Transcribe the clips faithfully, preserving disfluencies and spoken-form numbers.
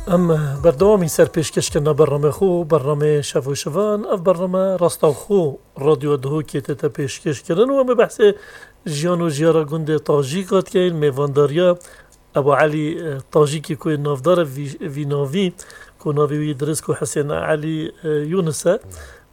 ام بردوامی سر پیشکشکردنا برنامه خو برنامه شف و شوان اف برنامه راستا خو رادیو دهو که تتا پیشکش کردن و ام بحث جیان و جیارا گنده تاجیکات که این میوانداریا ابو علی تاجیکی که نافدار وی ناوی که ناوی وی درس که حسین علی یونسه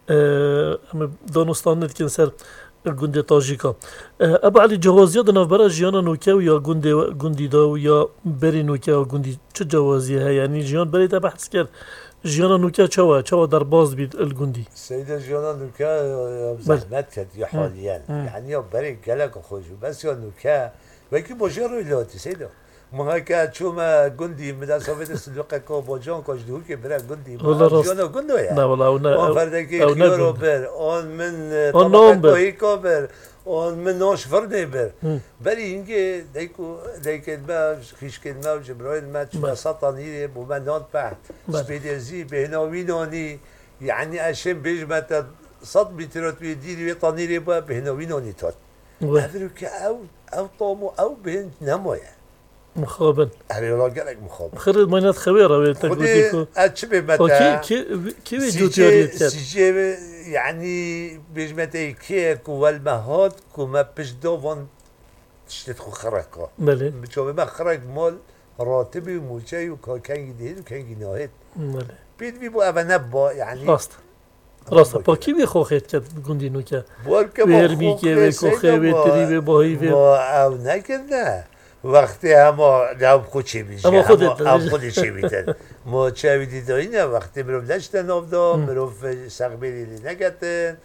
ام دانستان ندکن سر گنده تاجیکا ابو علی جوازیات ناف برای جیانا نوکه و یا گنده گندی دا و یا بری نوکه و گندی چه جوازی ها یعنی جیان بری تا بحث کرد جیانا نوکه چوا چوا در باز بید الگندی سيدة جيانا نوكا زحمت كد يا حاليا يعني يا بري قالك خوشو بس يا نوكا وكي بوجيرو لوتي سيدة ما هيك شو ما جندي من سوفيت السلوقة كو بوجون كوش دهوكي برا جندي جيانا جندو يا لا والله اون فردكي كيورو بر اون من طبقة هيكو بر اون من نوش فردي بر بري ينجي ديكو ديك ما خيش كلمة وجبرائيل ماتش ما سطني وما نون بحت سبيديزي بهنا وينوني يعني اشم بيج متى صد بتروت بيديري طنيري بهنا وينوني توت هذا او او طومو او بين نمويا مخابن أبي والله قالك مخابن خرج ماينات خويرة ويتقوليكو أتشبه متى كي كي كي ويجوتياريت سيجي يعني بيجمتي كيك والمهات كوما بجدو فون تشتتخو خرقة بله بتشوفي ما خرق مال راتبي وموشي وكان جديد وكان جناهد بله بيد بيبو أبا نبا يعني راست راست با کی بخوخید که گندی نوکه بیرمی که بخوخه بیتری بباهی ما او نکرده وقتی اما نام خود چی میشه اما خودت هم خودت چی میتن ما چه بیدید اینه وقتی برم دشتن آفدان برم سقبیلی نگتن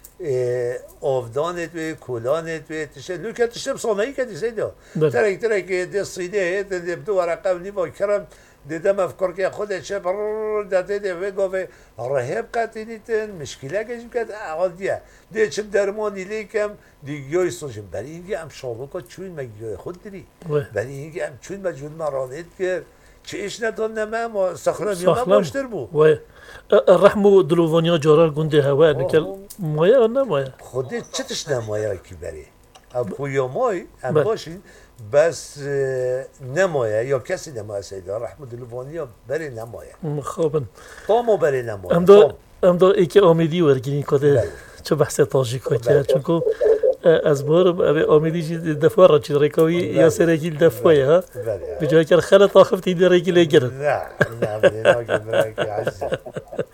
آفدانت و کلانت و تشه نوکه تشه بصانعی کدی سیدا ترک ترک دی صیده هیت دی بدو ورقه و نیبا کرم دیدم افکار که خودت چه برر داده دی و گوه رهب قطعیتن مشکله کشیم کد عادیه دی چه درمانی لیکم دیگه سوشم برای اینکه ام شالوکا چون مگیای خود داری برای اینکه ام چون مجهول مرانت کرد چه ایش ندان نمه ما سخلم یا باشتر بو وای الرحمو دلوفانیا جارار گنده هوا نکل مایه و نمایه خودت چه تش نمایه کی بری ام پویا مای ام باشین بس نمایه یا کسی نمایه سیده رحمو دلوفانیا بری نمایه مخابن طامو بری نمایه ام دا ام دا ای که آمیدی ورگینی کده چه بحث تاجیکا کرد چون که از بارم ابي آمیدی دفعه را چیز رکاوی یا سرگیل دفعه ها به جای که خلا طاقفتی در رجل گرد لا لا بدنا نقول عزة